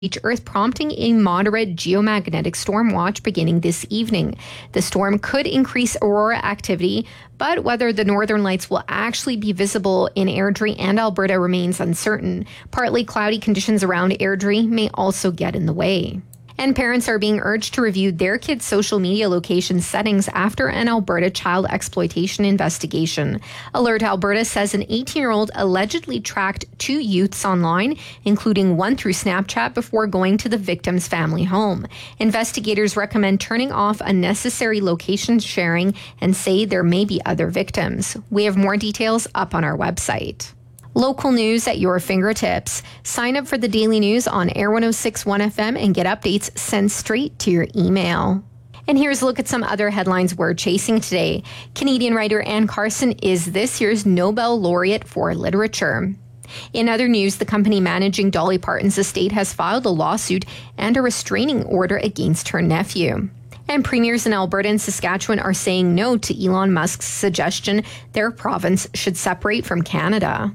Earth, prompting a moderate geomagnetic storm watch beginning this evening. The storm could increase aurora activity, but whether the northern lights will actually be visible in Airdrie and Alberta remains uncertain. Partly cloudy conditions around Airdrie may also get in the way. And parents are being urged to review their kids' social media location settings after an Alberta child exploitation investigation. Alert Alberta says an 18-year-old allegedly tracked 2 youths online, including one through Snapchat, before going to the victim's family home. Investigators recommend turning off unnecessary location sharing and say there may be other victims. We have more details up on our website. Local news at your fingertips. Sign up for the daily news on Air 106.1 FM and get updates sent straight to your email. And here's a look at some other headlines we're chasing today. Canadian writer Anne Carson is this year's Nobel laureate for literature. In other news, the company managing Dolly Parton's estate has filed a lawsuit and a restraining order against her nephew. And premiers in Alberta and Saskatchewan are saying no to Elon Musk's suggestion their province should separate from Canada.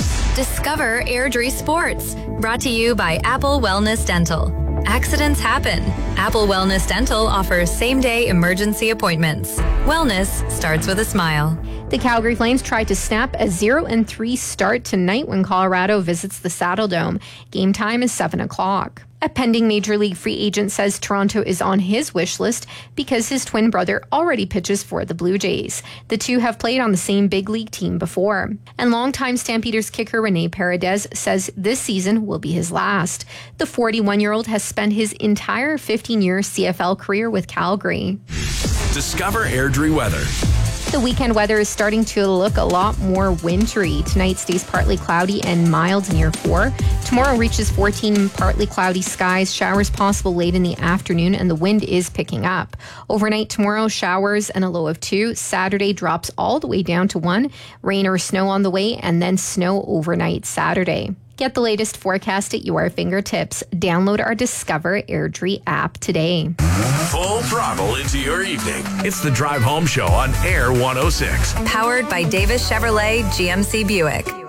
Discover Airdrie Sports, brought to you by Apple Wellness Dental. Accidents happen. Apple Wellness Dental offers same-day emergency appointments. Wellness starts with a smile. The Calgary Flames tried to snap a 0-3 start tonight when Colorado visits the Saddle Dome. Game time is 7 o'clock. A pending Major League free agent says Toronto is on his wish list because his twin brother already pitches for the Blue Jays. The two have played on the same big league team before. And longtime Stampeders kicker Rene Paredes says this season will be his last. The 41-year-old has spent his entire 15-year CFL career with Calgary. Discover Airdrie weather. The weekend weather is starting to look a lot more wintry. Tonight stays partly cloudy and mild near 4. Tomorrow reaches 14, partly cloudy skies, showers possible late in the afternoon, and the wind is picking up. Overnight tomorrow, showers and a low of 2. Saturday drops all the way down to 1. Rain or snow on the way, and then snow overnight Saturday. Get the latest forecast at your fingertips. Download our Discover Airdrie app today. Full throttle into your evening. It's the Drive Home Show on Air 106. Powered by Davis Chevrolet GMC Buick.